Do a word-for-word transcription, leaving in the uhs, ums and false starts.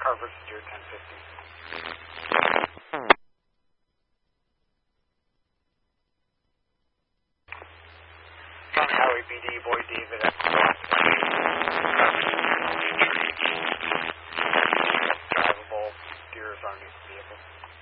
Car versus Deer ten fifty. County Highway B D, Boyd David at drivable Deer is our new vehicle.